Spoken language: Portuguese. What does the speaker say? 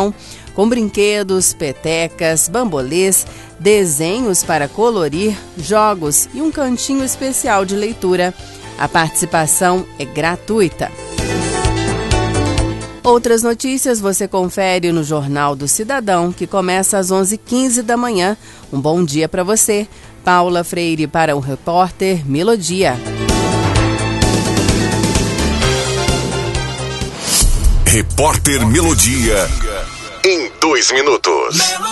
diversão, com brinquedos, petecas, bambolês, desenhos para colorir, jogos e um cantinho especial de leitura. A participação é gratuita. Outras notícias você confere no Jornal do Cidadão, que começa às 11h15 da manhã. Um bom dia para você. Paula Freire para o repórter Melodia. Repórter Melodia, em 2 minutos.